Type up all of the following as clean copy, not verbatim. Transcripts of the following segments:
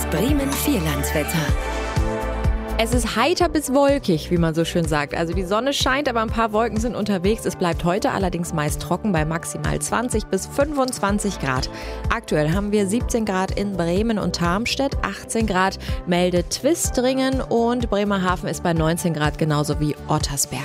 Bremen Vierlandswetter. Es ist heiter bis wolkig, wie man so schön sagt. Also die Sonne scheint, aber ein paar Wolken sind unterwegs. Es bleibt heute allerdings meist trocken bei maximal 20 bis 25 Grad. Aktuell haben wir 17 Grad in Bremen und Tarmstedt, 18 Grad meldet Twistringen und Bremerhaven ist bei 19 Grad, genauso wie Ottersberg.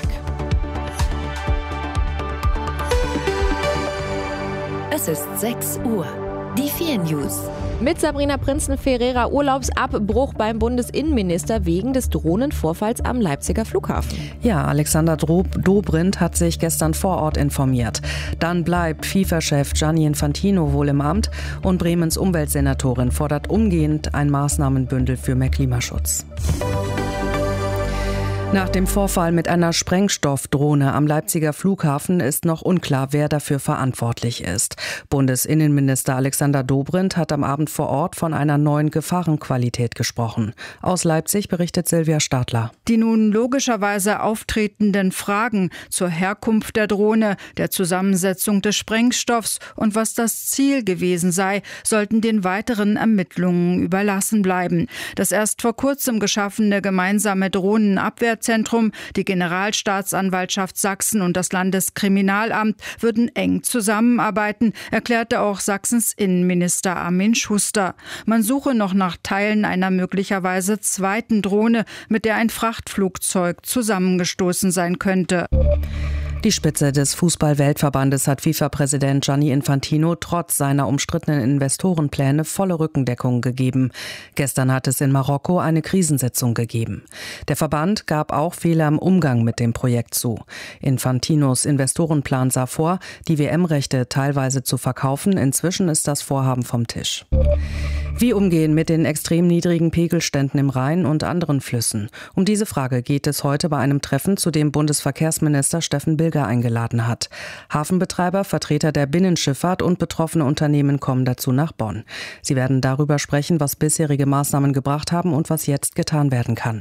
Es ist 6 Uhr. Die 4 News. Mit Sabrina Prinzen-Ferreira Urlaubsabbruch beim Bundesinnenminister wegen des Drohnenvorfalls am Leipziger Flughafen. Ja, Alexander Dobrindt hat sich gestern vor Ort informiert. Dann bleibt FIFA-Chef Gianni Infantino wohl im Amt und Bremens Umweltsenatorin fordert umgehend ein Maßnahmenbündel für mehr Klimaschutz. Nach dem Vorfall mit einer Sprengstoffdrohne am Leipziger Flughafen ist noch unklar, wer dafür verantwortlich ist. Bundesinnenminister Alexander Dobrindt hat am Abend vor Ort von einer neuen Gefahrenqualität gesprochen. Aus Leipzig berichtet Silvia Stadler. Die nun logischerweise auftretenden Fragen zur Herkunft der Drohne, der Zusammensetzung des Sprengstoffs und was das Ziel gewesen sei, sollten den weiteren Ermittlungen überlassen bleiben. Das erst vor kurzem geschaffene gemeinsame Drohnenabwehrzentrum, die Generalstaatsanwaltschaft Sachsen und das Landeskriminalamt würden eng zusammenarbeiten, erklärte auch Sachsens Innenminister Armin Schuster. Man suche noch nach Teilen einer möglicherweise zweiten Drohne, mit der ein Frachtflugzeug zusammengestoßen sein könnte. Die Spitze des Fußball-Weltverbandes hat FIFA-Präsident Gianni Infantino trotz seiner umstrittenen Investorenpläne volle Rückendeckung gegeben. Gestern hat es in Marokko eine Krisensitzung gegeben. Der Verband gab auch Fehler im Umgang mit dem Projekt zu. Infantinos Investorenplan sah vor, die WM-Rechte teilweise zu verkaufen. Inzwischen ist das Vorhaben vom Tisch. Wie umgehen mit den extrem niedrigen Pegelständen im Rhein und anderen Flüssen? Um diese Frage geht es heute bei einem Treffen, zu dem Bundesverkehrsminister Steffen Bilger eingeladen hat. Hafenbetreiber, Vertreter der Binnenschifffahrt und betroffene Unternehmen kommen dazu nach Bonn. Sie werden darüber sprechen, was bisherige Maßnahmen gebracht haben und was jetzt getan werden kann.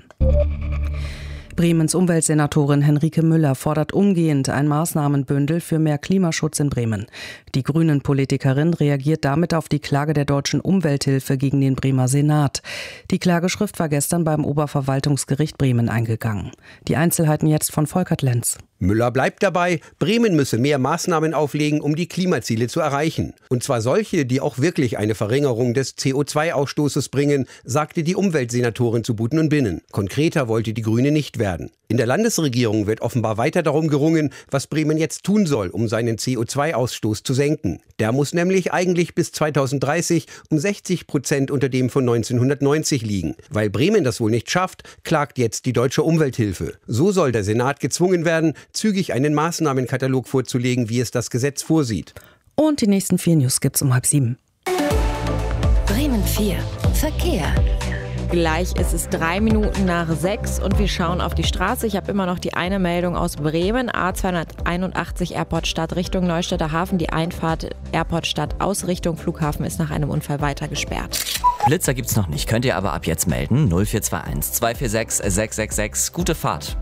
Bremens Umweltsenatorin Henrike Müller fordert umgehend ein Maßnahmenbündel für mehr Klimaschutz in Bremen. Die Grünen-Politikerin reagiert damit auf die Klage der Deutschen Umwelthilfe gegen den Bremer Senat. Die Klageschrift war gestern beim Oberverwaltungsgericht Bremen eingegangen. Die Einzelheiten jetzt von Volkert Lenz. Müller bleibt dabei, Bremen müsse mehr Maßnahmen auflegen, um die Klimaziele zu erreichen. Und zwar solche, die auch wirklich eine Verringerung des CO2-Ausstoßes bringen, sagte die Umweltsenatorin zu Buten und Binnen. Konkreter wollte die Grüne nicht werden. In der Landesregierung wird offenbar weiter darum gerungen, was Bremen jetzt tun soll, um seinen CO2-Ausstoß zu senken. Der muss nämlich eigentlich bis 2030 um 60% unter dem von 1990 liegen. Weil Bremen das wohl nicht schafft, klagt jetzt die Deutsche Umwelthilfe. So soll der Senat gezwungen werden, zügig einen Maßnahmenkatalog vorzulegen, wie es das Gesetz vorsieht. Und die nächsten 4 News gibt's um 6:30. Bremen 4. Verkehr. Gleich ist es 3 Minuten nach 6 und wir schauen auf die Straße. Ich habe immer noch die eine Meldung aus Bremen. A281 Airport Stadt Richtung Neustädter Hafen. Die Einfahrt Airport Stadt aus Richtung Flughafen ist nach einem Unfall weiter gesperrt. Blitzer gibt's noch nicht, könnt ihr aber ab jetzt melden. 0421 246 666. Gute Fahrt.